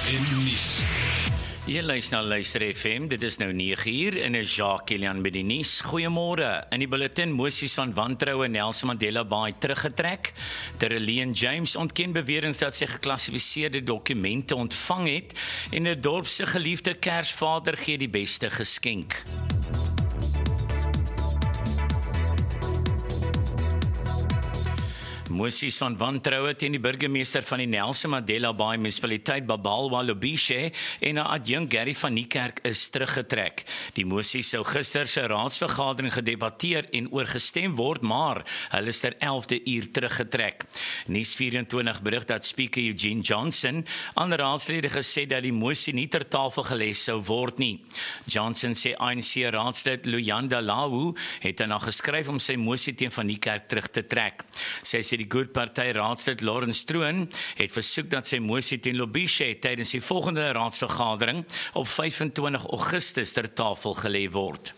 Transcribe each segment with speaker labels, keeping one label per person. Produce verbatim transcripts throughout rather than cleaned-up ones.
Speaker 1: en nuus.
Speaker 2: Jy luister na Luister F M, dit is nou nege uur en is Jacques Kilian met die nuus. Goeiemôre. In die bulletin moties van wantroue Nelson Mandela Bay teruggetrek. Terrelien James ontken beweringe dat sy geklassifiseerde dokumente ontvang het en 'n dorp se geliefde Kersvader gee die beste geskenk. Moties van wantroue teen die burgemeester van die Nelson Mandela Bay munisipaliteit Babalwa Lobishe en 'n adjunk Gary van Niekerk is teruggetrek. Die moties sou gister se raadsvergadering gedebatteer en oorgestem word, maar hulle is ter elfde uur teruggetrek. Nuus vyf-en-twintig berig dat Speaker Eugene Johnson aan raadslede gesê dat die mosie nie ter tafel geles sou word nie. Johnson sê A N C raadslid Luyanda Lawu het daarna geskryf om sy mosie teen van Niekerk terug te trek. Sy sê die Good Party raadslid Lawrence Troon het versoek dat sy mosie teen Lobishe tydens die volgende raadsvergadering op vyf-en-twintig Augustus ter tafel gelê word.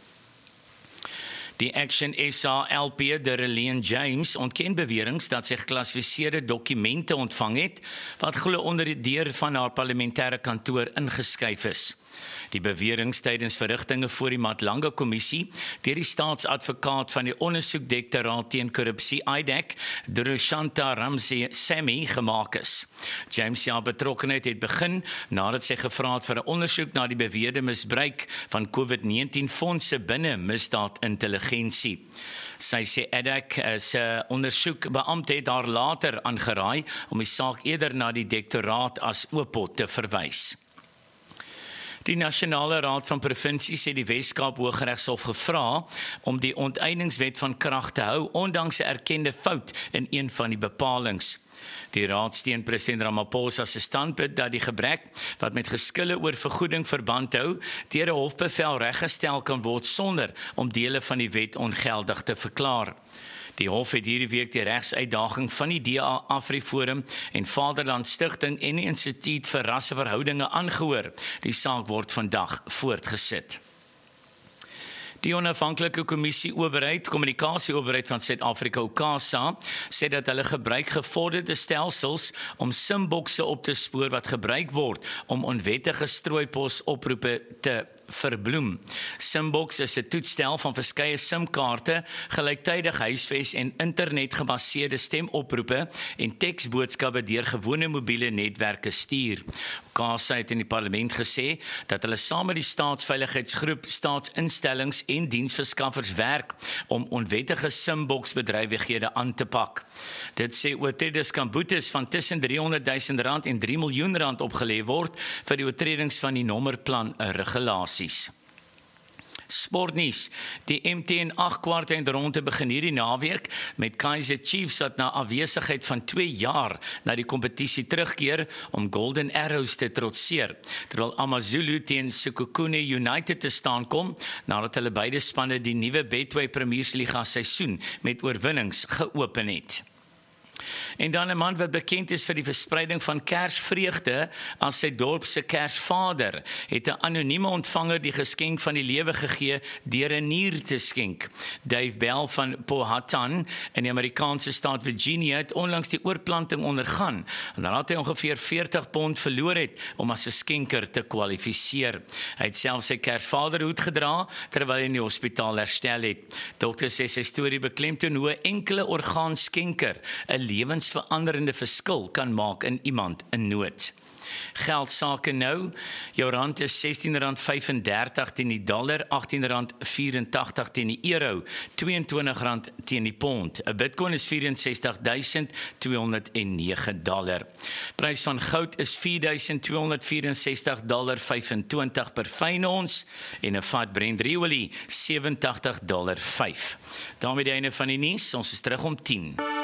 Speaker 2: Die Action S A L P Terrelien James ontken beweringe dat sy geklassifiseerde dokumente ontvang het wat glo onder die deur van haar parlementêre kantoor ingeskuif is. Die beweringe tydens verrigtinge voor die Matlanga Kommissie deur die staatsadvokaat van die ondersoekdirektoraat teen korrupsie I D E C, Drushanta Ramsey-Semi gemaak is. James se betrokkenheid het begin nadat sy gevra het vir 'n ondersoek na die beweerde misbruik van COVID negentien fondse binne misdaadintelligensie. Sy sê I D E C se ondersoekbeampte het haar later aangeraai om die saak eerder na die direktoraat as Oopot te verwys. Die Nasionale Raad van Provinsies het die Wes-Kaap Hooggeregshof gevra om die onteieningswet van krag te hou, ondanks 'n erkende fout in een van die bepalings. Die raad steun president Ramaphosa se standpunt dat die gebrek wat met geskille oor vergoeding verband hou, deur 'n hofbevel reggestel kan word sonder om dele van die wet ongeldig te verklaar. Die hof het hierdie week die regsuitdaging van die D A AfriForum en Vaderland Stichting en die Instituut vir Rasseverhoudinge aangehoor. Die saak word vandag voortgesit. Die onafhanklike kommissie owerheid, kommunikasie-owerheid van Suid-Afrika, OCASA, sê dat hulle gebruik gevorderde stelsels om simbokse op te spoor wat gebruik word om onwettige strooipos oproepe te verbloem. Simbox is 'n toetsstel van verskeie simkaarte, gelyktydig huisves en internetgebaseerde stemoproepe en teksboodskappe deur gewone mobiele netwerke stuur. OCASA het in die parlement gesê dat hulle saam met die staatsveiligheidsgroep, staatsinstellings en diensverskaffers werk om onwettige Simbox bedrywighede aan te pak. Dit sê oortreders kan boetes van tussen driehonderdduisend rand en drie miljoen rand opgelê word vir die oortredings van die nommerplan regulasie. Sportnuus. Die M T N agt kwart eindronde begin hierdie naweek met Kaizer Chiefs wat na afwesigheid van twee jaar na die kompetisie terugkeer om Golden Arrows te trotseer, terwyl AmaZulu teen Sekhukhune United te staan kom nadat hulle beide spanne die nuwe Betway Premiersliga seisoen met oorwinnings geopen het. En dan 'n man wat bekend is vir die verspreiding van Kersvreugde as sy dorp se Kersvader, het 'n anonieme ontvanger die geskenk van die lewe gegee deur 'n nier te skenk. Dave Bell van Powhatan in die Amerikaanse staat Virginia het onlangs die oorplanting ondergaan, en nadat hy ongeveer veertig pond verloor het om as 'n skenker te kwalifiseer. Hy het self sy Kersvaderhoed gedra terwyl hy in die hospitaal herstel het. Dokters sê sy storie beklemtoon hoe 'n enkele orgaanskenker 'n lewensveranderende verskil kan maak in iemand in nood. Geldsake nou, jou rand is sestien rand vyf-en-dertig teen die dollar, agttien rand vyf-en-tagtig teen die euro, tweeëntwintig rand teen die pond. 'n Bitcoin is vyf ses vyf duisend twee honderd en nege dollar. Prys van goud is vier duisend twee honderd vyf en sestig dollar vyfentwintig per fyn ons en 'n vat Brent olie sewe agt dollar vyf. daarmee die einde van die nuus, ons is terug om tien.